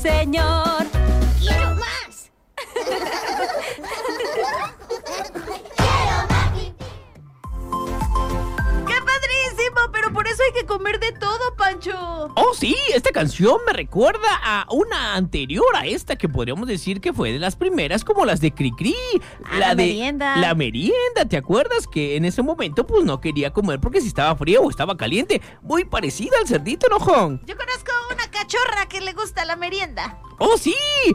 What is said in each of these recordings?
Señor. ¡Quiero más! ¡Qué padrísimo! Pero por eso hay que comer de todo, Pancho. Oh, sí, esta canción me recuerda a una anterior a esta que podríamos decir que fue de las primeras, como las de Cricri. La merienda. La merienda, ¿te acuerdas? Que en ese momento pues no quería comer porque si estaba frío o estaba caliente. Muy parecida al cerdito enojón. Yo conozco una cachorra que le gusta la merienda. ¡Oh, sí!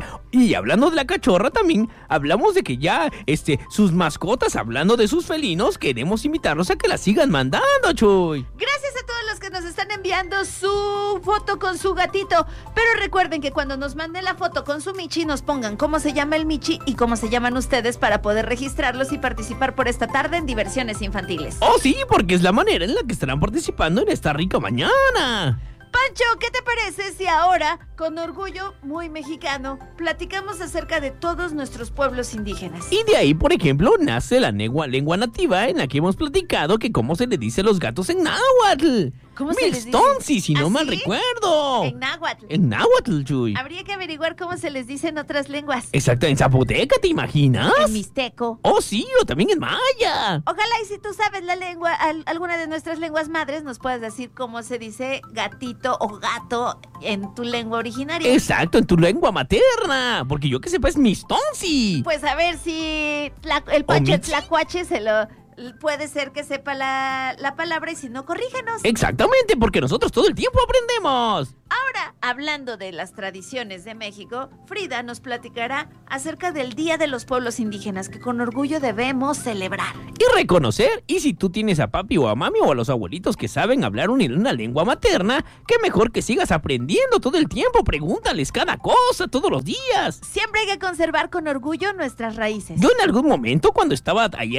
Y hablando de la cachorra también, hablamos de que ya, sus mascotas, hablando de sus felinos, queremos invitarlos a que la sigan mandando, Chuy. Gracias a todos los que nos están enviando su foto con su gatito. Pero recuerden que cuando nos manden la foto con su Michi, nos pongan cómo se llama el Michi y cómo se llaman ustedes para poder registrarlos y participar por esta tarde en diversiones infantiles. ¡Oh, sí! Porque es la manera en la que estarán participando en esta rica mañana. Pancho, ¿qué te parece si ahora, con orgullo muy mexicano, platicamos acerca de todos nuestros pueblos indígenas? Y de ahí, por ejemplo, nace la lengua nativa en la que hemos platicado que cómo se le dice a los gatos en náhuatl. ¿Cómo se les dice? Milstonsi, si no ¿Ah, mal sí? recuerdo. En náhuatl. En náhuatl, Chuy. Habría que averiguar cómo se les dice en otras lenguas. Exacto, en zapoteca, ¿te imaginas? En mixteco. Oh, sí, o también en maya. Ojalá y si tú sabes la lengua, alguna de nuestras lenguas madres, nos puedas decir cómo se dice gatito o gato en tu lengua originaria. Exacto, en tu lengua materna. Porque yo que sepa es Mistonsi. Pues a ver si el Pancho Mitzi. Tlacuache puede ser que sepa la palabra y si no, corrígenos. Exactamente, porque nosotros todo el tiempo aprendemos. Ahora, hablando de las tradiciones de México, Frida nos platicará acerca del Día de los Pueblos Indígenas que con orgullo debemos celebrar. Y reconocer, y si tú tienes a papi o a mami o a los abuelitos que saben hablar una lengua materna, qué mejor que sigas aprendiendo todo el tiempo, pregúntales cada cosa, todos los días. Siempre hay que conservar con orgullo nuestras raíces. Yo en algún momento cuando estaba allá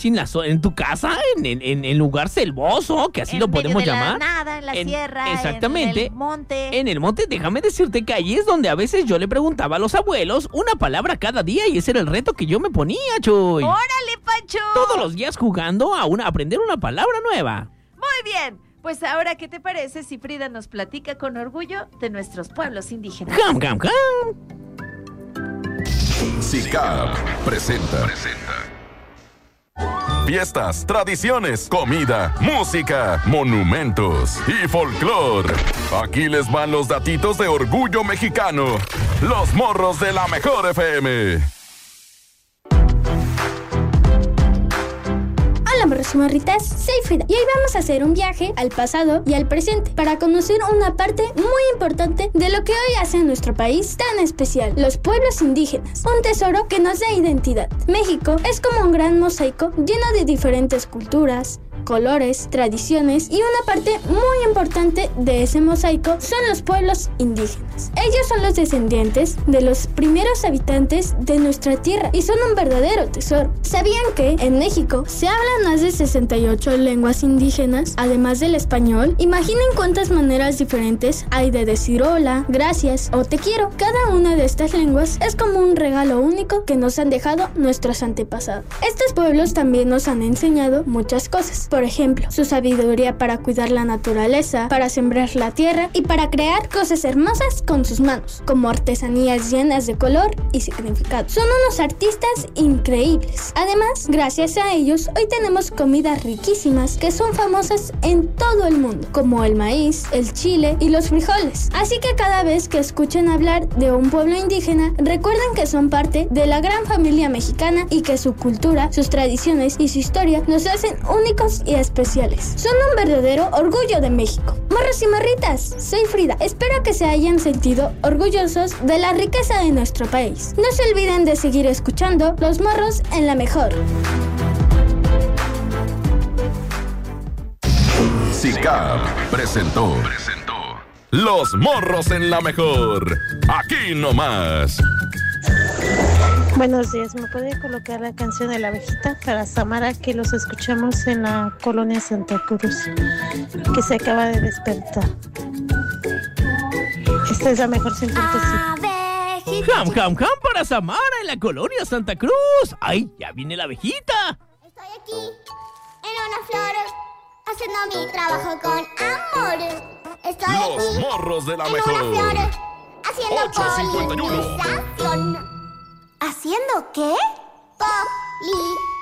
en tu casa, en lugar selvoso, que así En lo medio podemos de la llamar. nada, en la sierra, exactamente. en el monte. En el monte, déjame decirte que ahí es donde a veces yo le preguntaba a los abuelos una palabra cada día y ese era el reto que yo me ponía, Chuy. ¡Órale, Pancho! Todos los días jugando a aprender una palabra nueva. Muy bien, pues ahora, ¿qué te parece si Frida nos platica con orgullo de nuestros pueblos indígenas? ¡Cam, cam, cam! SICAP presenta. Fiestas, tradiciones, comida, música, monumentos y folclor. Aquí les van los datitos de orgullo mexicano. Los morros de la mejor FM. Hola, morros y morritas, soy Frida y hoy vamos a hacer un viaje al pasado y al presente para conocer una parte muy importante de lo que hoy hace nuestro país tan especial, los pueblos indígenas, un tesoro que nos da identidad. México es como un gran mosaico lleno de diferentes culturas, colores, tradiciones y una parte muy importante de ese mosaico son los pueblos indígenas. Ellos son los descendientes de los primeros habitantes de nuestra tierra y son un verdadero tesoro. ¿Sabían que en México se hablan más de 68 lenguas indígenas, además del español? Imaginen cuántas maneras diferentes hay de decir hola, gracias o te quiero. Cada una de estas lenguas es como un regalo único que nos han dejado nuestros antepasados. Estos pueblos también nos han enseñado muchas cosas. Por ejemplo, su sabiduría para cuidar la naturaleza, para sembrar la tierra y para crear cosas hermosas con sus manos, como artesanías llenas de color y significado. Son unos artistas increíbles. Además, gracias a ellos, hoy tenemos comidas riquísimas que son famosas en todo el mundo, como el maíz, el chile y los frijoles. Así que cada vez que escuchen hablar de un pueblo indígena, recuerden que son parte de la gran familia mexicana y que su cultura, sus tradiciones y su historia nos hacen únicos y especiales. Son un verdadero orgullo de México. Morros y morritas, soy Frida. Espero que se hayan sentido orgullosos de la riqueza de nuestro país. No se olviden de seguir escuchando Los Morros en la Mejor. SICAP presentó Los Morros en la Mejor. Aquí nomás. Buenos días, ¿me puede colocar la canción de la abejita para Samara, que los escuchamos en la colonia Santa Cruz, que se acaba de despertar? Esta es la mejor 100.5. ¡Jam, jam, jam para Samara en la colonia Santa Cruz! ¡Ay, ya viene la abejita! Estoy aquí, en una flor, haciendo mi trabajo con amor. Estoy Los aquí, Morros de la en Mejor. una flor, haciendo 8:51. polinización. ¿Haciendo qué? Polinización.